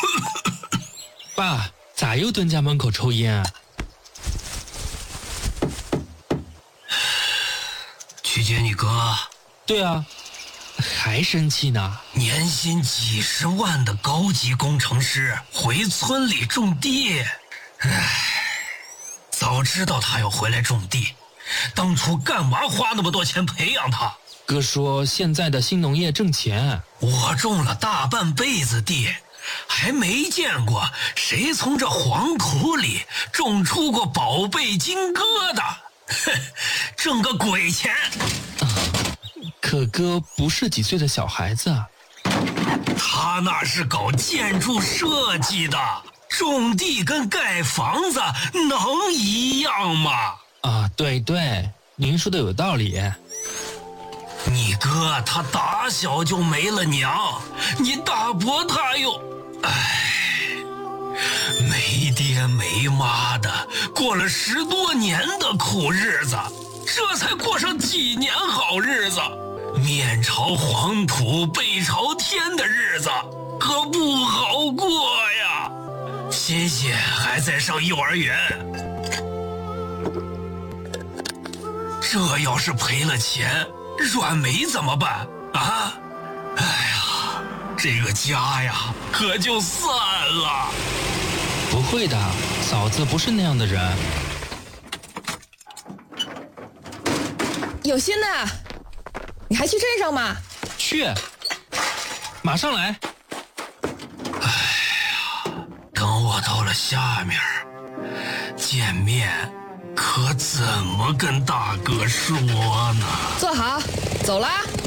爸，咋又蹲家门口抽烟啊？ 去接你哥。 对啊，还生气呢？ 年薪几十万的高级工程师回村里种地，早知道他要回来种地，当初干嘛花那么多钱培养他？ 哥说现在的新农业挣钱， 我种了大半辈子地，还没见过谁从这黄土里种出过宝贝金疙瘩，挣个鬼钱！ 可哥不是几岁的小孩子啊。 他那是搞建筑设计的，种地跟盖房子能一样吗？ 啊，对对，您说的有道理。 你哥他打小就没了娘，你大伯他又，没爹没妈的，过了10多年的苦日子，这才过上几年好日子，面朝黄土背朝天的日子可不好过呀。欣欣还在上幼儿园，这要是赔了钱，阮梅怎么办啊？哎呀，这个家呀可就散了。 不会的，嫂子不是那样的人。 有心的，你还去镇上吗？ 去，马上来。 哎呀，等我到了下面，见面可怎么跟大哥说呢？ 坐好，走啦。